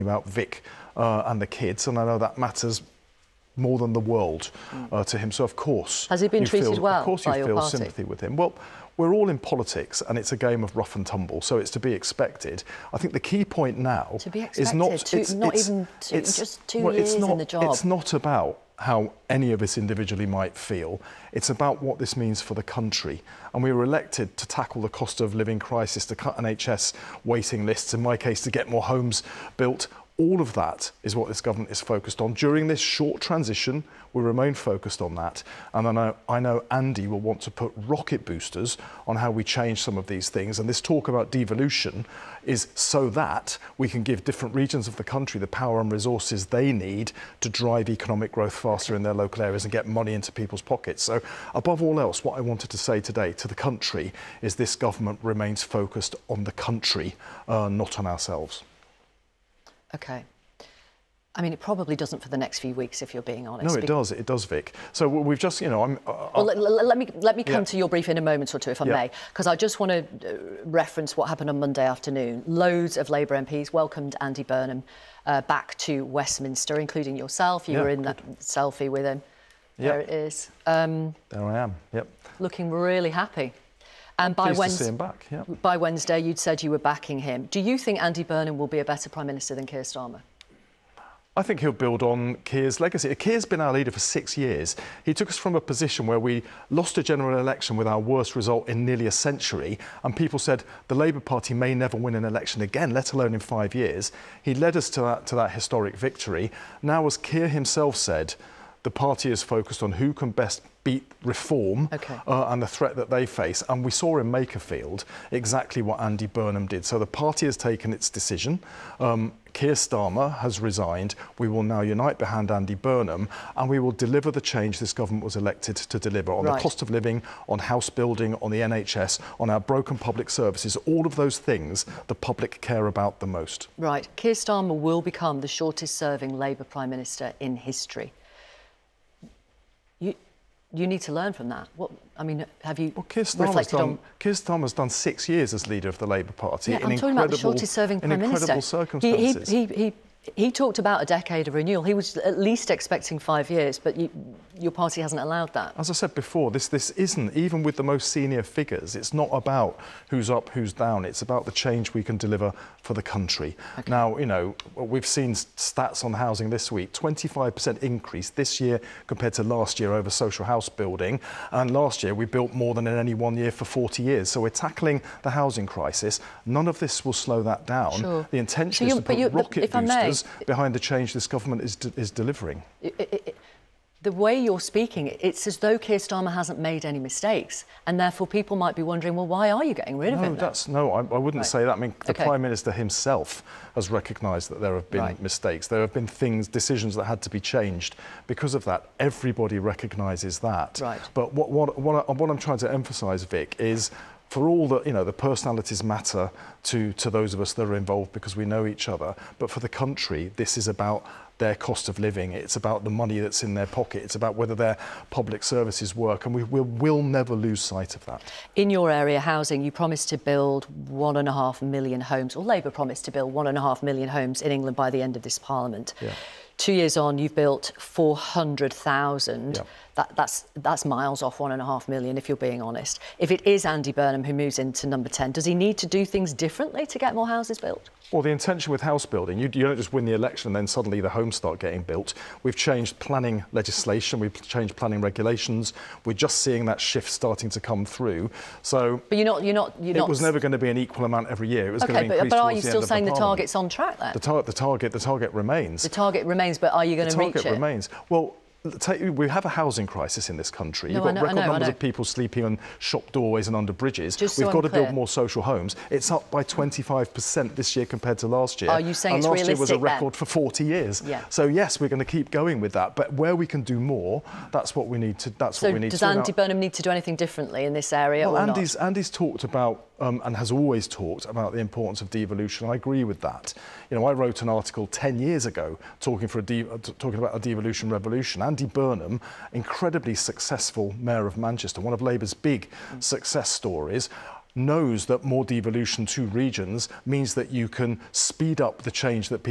about Vic and the kids, and I know that matters more than the world to him. So of course, has he been treated well? Of course, you feel sympathy with him. Well, we're all in politics, and it's a game of rough and tumble, so it's to be expected. I think the key point now is not just 2 years in the job. It's not about how any of us individually might feel. It's about what this means for the country. And we were elected to tackle the cost of living crisis, to cut NHS waiting lists, in my case, to get more homes built. All of that is what this government is focused on. During this short transition, we remain focused on that. And I know Andy will want to put rocket boosters on how we change some of these things. And this talk about devolution is so that we can give different regions of the country the power and resources they need to drive economic growth faster in their local areas and get money into people's pockets. So above all else, what I wanted to say today to the country is this government remains focused on the country, not on ourselves. OK. I mean, it probably doesn't for the next few weeks, if you're being honest. No, it does. It does, Vic. So we've just, you know, well, let me come to your brief in a moment or two, if I may, because I just want to reference what happened on Monday afternoon. Loads of Labour MPs welcomed Andy Burnham back to Westminster, including yourself. You were in that selfie with him. There it is. There I am. Yep. Looking really happy. And by Pleased to see him back. By Wednesday, you'd said you were backing him. Do you think Andy Burnham will be a better Prime Minister than Keir Starmer? I think he'll build on Keir's legacy. Keir's been our leader for 6 years. He took us from a position where we lost a general election with our worst result in nearly a century, and people said the Labour Party may never win an election again, let alone in 5 years. He led us to that historic victory. Now, as Keir himself said, the party is focused on who can best beat reform and the threat that they face. And we saw in Makerfield exactly what Andy Burnham did. So the party has taken its decision. Keir Starmer has resigned. We will now unite behind Andy Burnham, and we will deliver the change this government was elected to deliver on the cost of living, on house building, on the NHS, on our broken public services, all of those things the public care about the most. Right. Keir Starmer will become the shortest serving Labour Prime Minister in history. You need to learn from that. What, I mean, have you reflected on... Keir Starmer's done 6 years as leader of the Labour Party I'm talking about the shortest-serving Prime Minister. In incredible circumstances. He talked about a decade of renewal. He was at least expecting 5 years, but your party hasn't allowed that. As I said before, this isn't, even with the most senior figures, it's not about who's up, who's down. It's about the change we can deliver for the country. Now, you know, we've seen stats on housing this week, 25% increase this year compared to last year over social house building. And last year we built more than in any 1 year for 40 years. So we're tackling the housing crisis. None of this will slow that down. The intention is to put rocket boosters behind the change this government is delivering. The way you're speaking, it's as though Keir Starmer hasn't made any mistakes, and therefore people might be wondering, well, why are you getting rid of him? I wouldn't say that. I mean, the Prime Minister himself has recognised that there have been mistakes. There have been decisions that had to be changed because of that. Everybody recognises that. But what I'm trying to emphasise, Vic, is for all the, you know, the personalities matter to those of us that are involved because we know each other. But for the country, this is about their cost of living. It's about the money that's in their pocket. It's about whether their public services work. And we'll never lose sight of that. In your area, housing, you promised to build 1.5 million homes, or Labour promised to build 1.5 million homes in England by the end of this Parliament. 2 years on, you've built 400,000. That's miles off 1.5 million, if you're being honest. If it is Andy Burnham who moves into number 10, does he need to do things differently to get more houses built? Well, the intention with house building, you don't just win the election and then suddenly the homes start getting built. We've changed planning legislation, we've changed planning regulations. We're just seeing that shift starting to come through. So, but you're not. It was never going to be an equal amount every year. It was going to increase. But are you still saying the target's on track then? The target remains. The target remains, but are you going to reach it? The target remains. Well, we have a housing crisis in this country. You've got record numbers of people sleeping on shop doorways and under bridges. We've got to build more social homes. It's up by 25% this year compared to last year. Are you saying it's realistic? And last year was a record for 40 years. So yes, we're going to keep going with that. But where we can do more, that's what we need to. So does Andy Burnham need to do anything differently in this area? Well, or Andy's talked about and has always talked about the importance of devolution. I agree with that. You know, I wrote an article 10 years ago talking about a devolution revolution. Andy Burnham, incredibly successful Mayor of Manchester, one of Labour's big success stories, knows that more devolution to regions means that you can speed up the change that people